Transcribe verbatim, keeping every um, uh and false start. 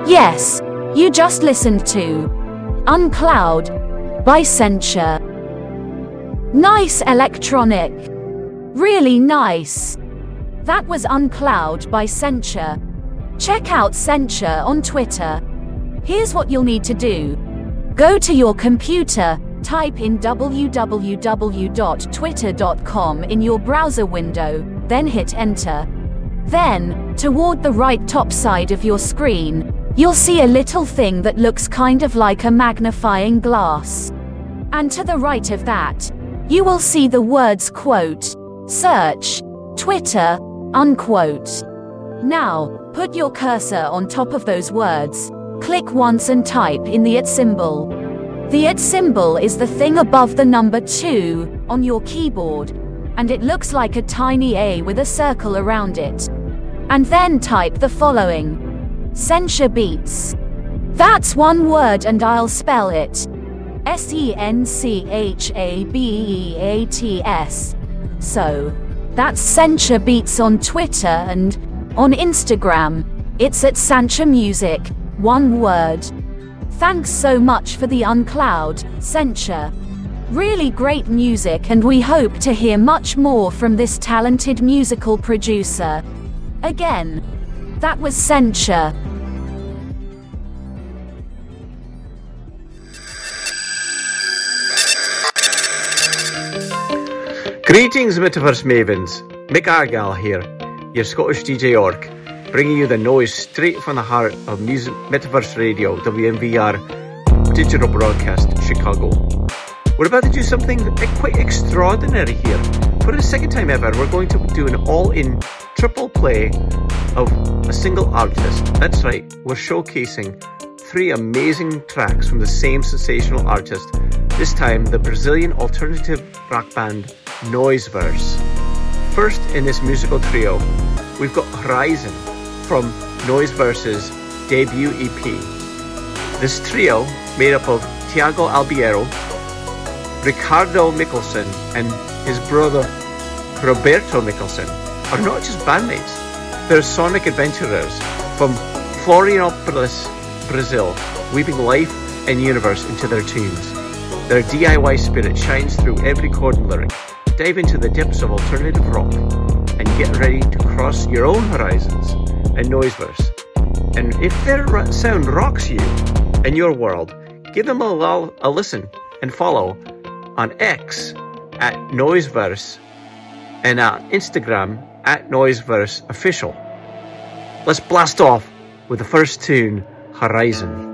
Yes, you just listened to Uncloud by Censure. Nice electronic. Really nice. That was Uncloud by Censure. Check out Censure on Twitter. Here's what you'll need to do. Go to your computer, type in w w w dot twitter dot com in your browser window, then hit enter. Then, toward the right top side of your screen, you'll see a little thing that looks kind of like a magnifying glass. And to the right of that, you will see the words quote, search, Twitter, unquote. Now, put your cursor on top of those words, click once and type in the at symbol. The at symbol is the thing above the number two on your keyboard, and it looks like a tiny A with a circle around it. And then type the following. Censure Beats. That's one word and I'll spell it. S E N C H A B E A T S. So, that's Censure Beats on Twitter, and on Instagram, it's at Censure Music, one word. Thanks so much for the Uncloud, Censure. Really great music, and we hope to hear much more from this talented musical producer. Again, that was Censure. Greetings, Metaverse Mavens. Mick Argyle here, your Scottish D J orc, bringing you the noise straight from the heart of music, Metaverse Radio, W M V R Digital Broadcast, Chicago. We're about to do something quite extraordinary here. For the second time ever, we're going to do an all-in triple play of a single artist. That's right, we're showcasing three amazing tracks from the same sensational artist. This time, the Brazilian alternative rock band Noiseverse. First in this musical trio, we've got Horizon from Noiseverse's debut E P. This trio, made up of Thiago Albiero, Ricardo Mikkelsen, and his brother Roberto Mikkelsen, are not just bandmates, they're sonic adventurers from Florianopolis, Brazil, weaving life and universe into their tunes. Their D I Y spirit shines through every chord and lyric. Dive into the depths of alternative rock and get ready to cross your own horizons in Noiseverse. And if their sound rocks you in your world, give them a, a listen and follow on X at Noiseverse and on Instagram at Noiseverse Official. Let's blast off with the first tune, Horizon.